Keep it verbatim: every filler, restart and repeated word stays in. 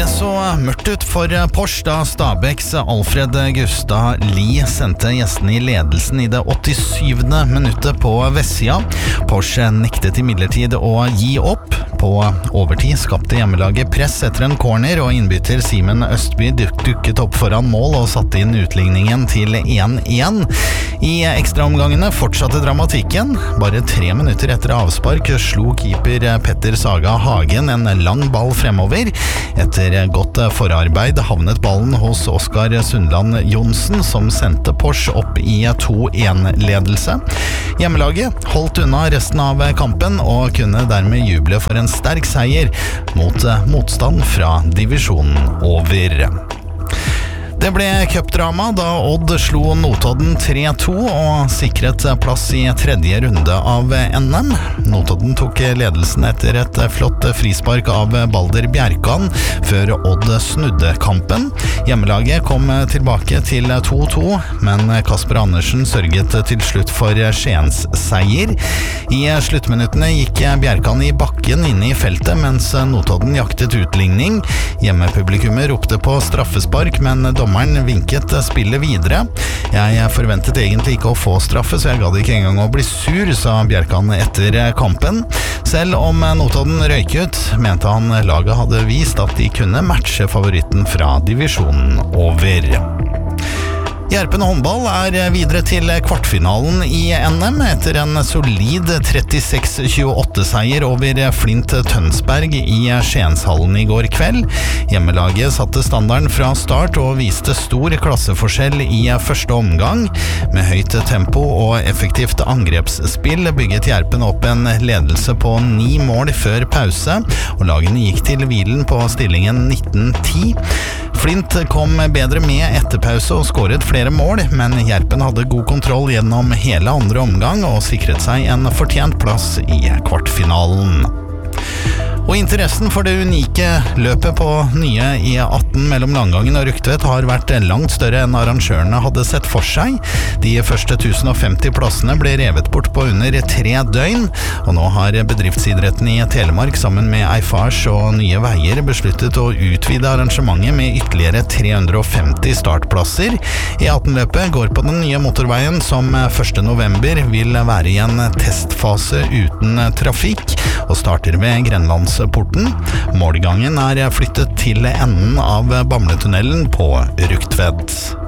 Det så mørkt ut for Porsche da Stabæks Alfred Gustad Lie sendte gjestene i ledelsen i det åttisyvende minuttet på vestsida. Porsche nektet imidlertid å gi opp. På overtid skapte hjemmelaget press etter en corner, og innbytter Simen Østby dukket opp foran mål og satte inn utligningen til én én. I ekstraomgangene fortsatte dramatikken. Bare tre minutter etter avspark slo keeper Petter Saga Hagen en lang ball fremover. Etter godt forarbeid havnet ballen hos Oskar Sundland Jonsen, som sendte Porsche opp i to én-ledelse. Hjemmelaget holdt unna resten av kampen og kunne dermed juble for en sterk seier mot motstand fra divisjonen over. Det ble cupdrama da Odd slo Notodden tre to og sikret plass i tredje runde av N M. Notodden tok ledelsen etter et flott frispark av Balder Bjerkan før Odd snudde kampen. Hjemmelaget kom tilbake til to to, men Kasper Andersen sørget til slutt for Skiens seier. I sluttminuttene gikk Bjerkan i bakken inne i feltet, mens Notodden jaktet utligning. Hjemmepublikummet ropte på straffespark, men dommeren vinket spillet videre. Jeg forventet egentlig ikke å få straffe, så jeg gadd ikke engang å bli sur, sa Bjerkan etter kampen. Selv om Notodden røyk ut, mente han laget hadde vist at de kunne matche favoritten fra divisjonen over. Gjerpen håndball er videre til kvartfinalen i N M etter en solid trettiseks tjueåtte-seier over Flint Tønsberg i Skienshallen i går kveld. Hjemmelaget satte standarden fra start og viste stor klasseforskjell i første omgang. Med høyt tempo og effektivt angrepsspill bygget Gjerpen opp en ledelse på ni mål før pause, og lagene gikk til hvilen på stillingen nitten ti. Flint kom bedre med etter pause og skåret flere mål, men Gjerpen hadde god kontroll gjennom hele andre omgang og sikret seg en fortjent plass i kvartfinalen. Og interessen for det unike løpet på nye E atten mellom Langangen og Rugtvedt har vært langt større enn arrangørene hadde sett for seg. De første tusen og femti plassene ble revet bort på under tre døgn, og nå har bedriftsidretten i Telemark sammen med Eiffage og Nye Veier besluttet å utvide arrangementet med ytterligere tre hundre og femti startplasser. E atten-løpet går på den nye motorveien som første november vil være i en testfase uten trafikk, og starter ved Grenlandsporten. Målgangen er flyttet til enden av Bamletunnelen på Rugtvedt.